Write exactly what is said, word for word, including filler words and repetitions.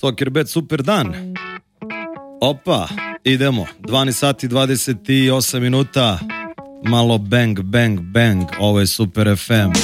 Stokerbet, super dan. Opa, idemo. dvanaest sati dvadeset osam minuta. Malo bang, bang, bang. Ovo je Super F M.